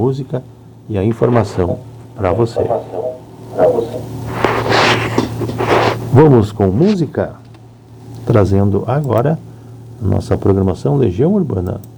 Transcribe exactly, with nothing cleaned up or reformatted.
música e a informação para você. Vamos com música, trazendo agora nossa programação Legião Urbana.